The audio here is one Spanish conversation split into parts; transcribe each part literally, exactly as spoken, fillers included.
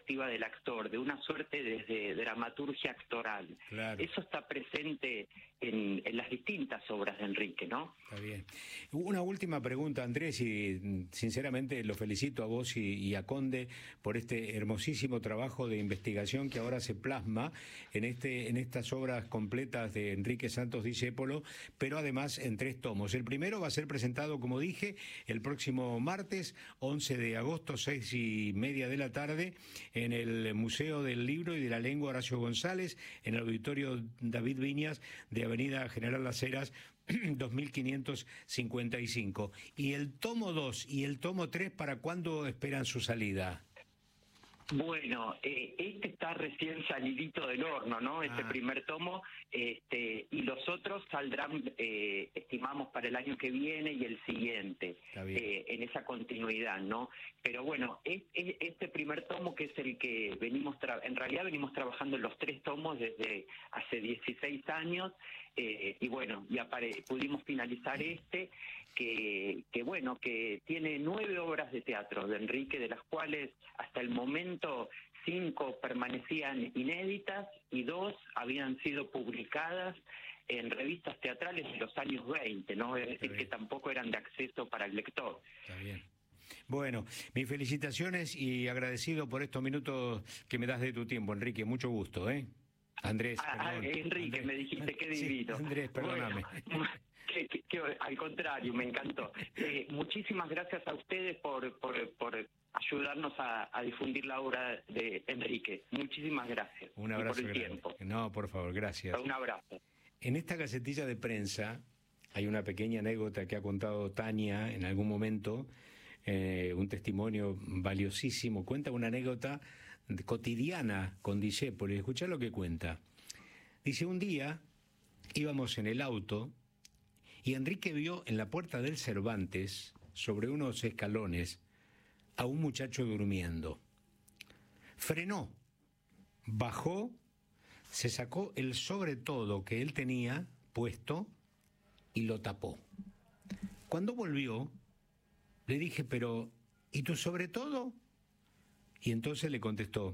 perspectiva del actor, de una suerte desde dramaturgia actoral. Claro. Eso está presente en, en las distintas obras de Enrique, ¿no? Está bien. Una última pregunta, Andrés, y sinceramente lo felicito a vos y, y a Conde por este hermosísimo trabajo de investigación que ahora se plasma en este en estas obras completas de Enrique Santos Discépolo, pero además en tres tomos. El primero va a ser presentado, como dije, el próximo martes, once de agosto, seis y media de la tarde, en el Museo del Libro y de la Lengua Horacio González, en el Auditorio David Viñas de Avenida General Las Heras, dos mil quinientos cincuenta y cinco. ¿Y el tomo dos y el tomo tres para cuándo esperan su salida? Bueno, eh, este está recién salidito del horno, ¿no? Este ah. primer tomo, este, y los otros saldrán, eh, estimamos, para el año que viene y el siguiente, eh, en esa continuidad, ¿no? Pero bueno, es, es, este primer tomo, que es el que venimos, tra en realidad venimos trabajando en los tres tomos desde hace dieciséis años, eh, y bueno, y pudimos finalizar este, que, que bueno, que tiene nueve obras de teatro de Enrique, de las cuales hasta el momento cinco permanecían inéditas y dos habían sido publicadas en revistas teatrales de los años veinte, ¿no? Es decir, que tampoco eran de acceso para el lector. Está bien. Bueno, mis felicitaciones y agradecido por estos minutos que me das de tu tiempo, Enrique. Mucho gusto, ¿eh? Andrés, ah, perdón. Enrique, Andrés, me dijiste, qué divino. Sí, Andrés, perdóname. Bueno, que, que, que, al contrario, me encantó. Eh, muchísimas gracias a ustedes por, por, por ayudarnos a, a difundir la obra de Enrique. Muchísimas gracias. Un abrazo. Y por el grande. tiempo. No, por favor, gracias. Un abrazo. En esta gacetilla de prensa hay una pequeña anécdota que ha contado Tania en algún momento, eh, un testimonio valiosísimo. Cuenta una anécdota cotidiana con Discépolo. Y escuchá lo que cuenta. Dice, un día íbamos en el auto y Enrique vio en la puerta del Cervantes, sobre unos escalones, a un muchacho durmiendo. Frenó, bajó, se sacó el sobretodo que él tenía puesto y lo tapó. Cuando volvió, le dije, pero, ¿y tu sobretodo? Y entonces le contestó,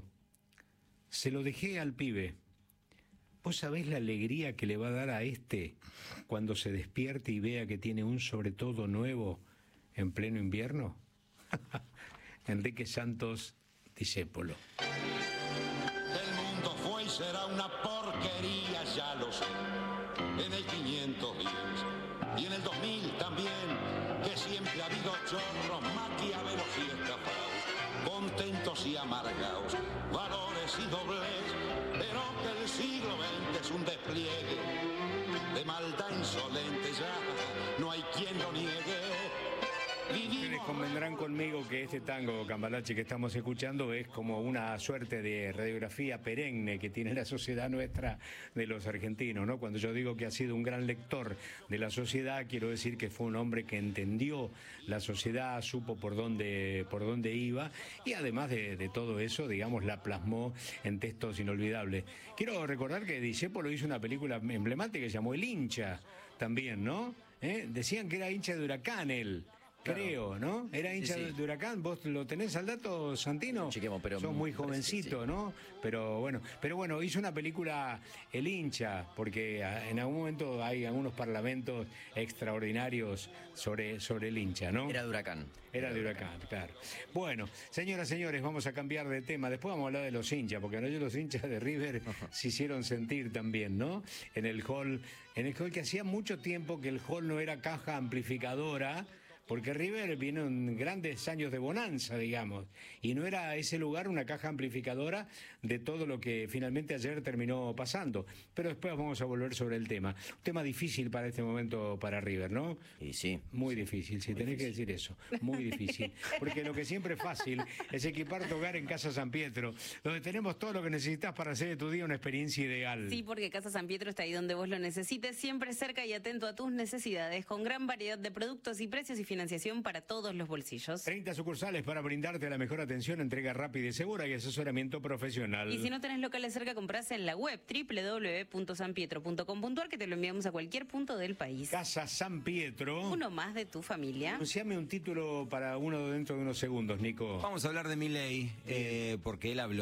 se lo dejé al pibe. ¿Vos sabés la alegría que le va a dar a este cuando se despierte y vea que tiene un sobretodo nuevo en pleno invierno? Enrique Santos Discépolo. El mundo fue y será una porquería, ya lo sé. En el quinientos diez y en el dos mil también, que siempre ha habido chorros, maquiavelos y estafados, contentos y amargados, valores y doblez, pero que el siglo veinte es un despliegue de maldad insolente, ya no hay quien lo niegue. Ustedes convendrán conmigo que este tango, Cambalache, que estamos escuchando es como una suerte de radiografía perenne que tiene la sociedad nuestra de los argentinos, ¿no? Cuando yo digo que ha sido un gran lector de la sociedad, quiero decir que fue un hombre que entendió la sociedad, supo por dónde, por dónde iba y además de, de todo eso, digamos, la plasmó en textos inolvidables. Quiero recordar que Discépolo hizo una película emblemática que se llamó El hincha, también, ¿no? ¿Eh? Decían que era hincha de Huracán él. Creo, ¿no? Era hincha sí, sí. de Huracán. ¿Vos lo tenés al dato, Santino? Chiquemo, pero sos muy jovencito, sí. ¿no? Pero bueno, pero bueno, hizo una película El hincha, porque en algún momento hay algunos parlamentos extraordinarios sobre, sobre el hincha, ¿no? Era de Huracán. Era de Huracán, claro. Bueno, señoras, señores, vamos a cambiar de tema. Después vamos a hablar de los hinchas, porque anoche los hinchas de River se hicieron sentir también, ¿no? En el hall, en el hall que hacía mucho tiempo que el hall no era caja amplificadora, porque River viene en grandes años de bonanza, digamos, y no era ese lugar una caja amplificadora de todo lo que finalmente ayer terminó pasando. Pero después vamos a volver sobre el tema. Un tema difícil para este momento para River, ¿no? Y sí. Muy sí, difícil, si muy tenés difícil. que decir eso. Muy difícil. Porque lo que siempre es fácil es equipar tu hogar en Casa San Pietro, donde tenemos todo lo que necesitas para hacer de tu día una experiencia ideal. Sí, porque Casa San Pietro está ahí donde vos lo necesites, siempre cerca y atento a tus necesidades, con gran variedad de productos y precios y financiación para todos los bolsillos. treinta sucursales para brindarte la mejor atención, entrega rápida y segura y asesoramiento profesional. Y si no tenés locales cerca, comprás en la web doble u doble u doble u punto san pietro punto com punto a r, que te lo enviamos a cualquier punto del país. Casa San Pietro. Uno más de tu familia. Anunciame un título para uno dentro de unos segundos, Nico. Vamos a hablar de Milei, eh, porque él habló